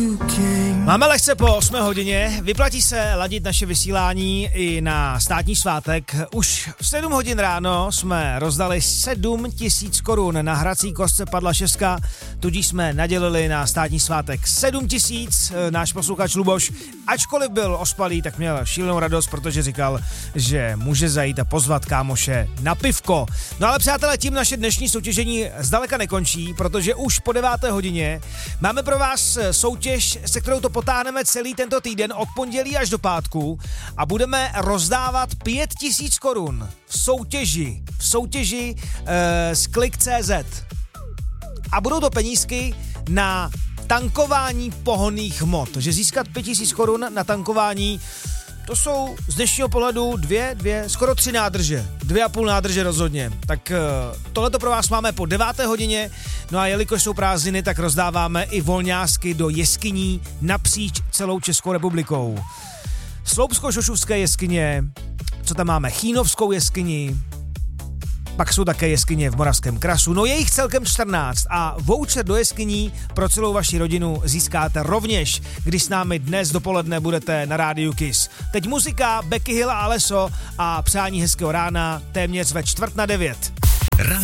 Máme lehce po 8 hodině, vyplatí se ladit naše vysílání i na státní svátek. Už v 7 hodin ráno jsme rozdali 7 000 korun, na hrací kostce padla 6, tudíž jsme nadělili na státní svátek 7 000. Náš posluchač Luboš, ačkoliv byl ospalý, tak měl šílenou radost, protože říkal, že může zajít a pozvat kámoše na pivko. No ale přátelé, tím naše dnešní soutěžení zdaleka nekončí, protože už po 9 hodině máme pro vás soutěž, se kterou to potáhneme celý tento týden od pondělí až do pátku a budeme rozdávat 5 000 korun v soutěži z Klik.cz. A budou to penízky na tankování pohonných hmot. Takže získat 5 000 korun na tankování, to jsou z dnešního pohledu skoro 3 nádrže. 2,5 nádrže rozhodně. Tak tohleto pro vás máme po 9 hodině. No a jelikož jsou prázdniny, tak rozdáváme i volňásky do jeskyní napříč celou Českou republikou. Sloupsko-Šošovské jeskyně, co tam máme, Chýnovskou jeskyni, pak jsou také jeskyně v Moravském Krasu, no je jich celkem 14 a voucher do jeskyní pro celou vaši rodinu získáte rovněž, když s námi dnes dopoledne budete na rádiu Kiss. Teď muzika, Becky Hill a Alesso a přání hezkého rána téměř ve 8:45.